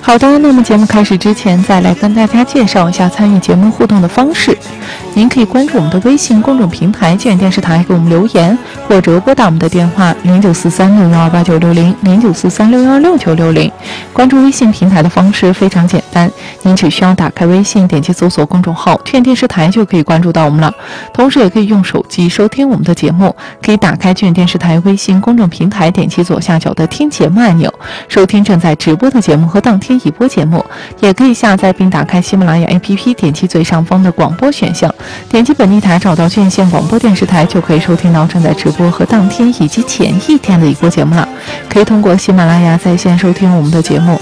好的，那么节目开始之前，再来跟大家介绍一下参与节目互动的方式。您可以关注我们的微信公众平台建电视台，给我们留言，或者拨打我们的电话0943612960，0943616960。关注微信平台的方式非常简单，您只需要打开微信，点击搜索公众号建电视台就可以关注到我们了。同时也可以用手机收听我们的节目，可以打开建电视台微信公众平台，点击左下角的听节目按钮，收听正在直播的节目和当天已播节目。也可以下载并打开喜马拉雅 APP， 点击最上方的广播选项，点击本地台找到建县广播电视台，就可以收听到正在直播和当天以及前一天的已播节目了。可以通过喜马拉雅在线收听我们的节目，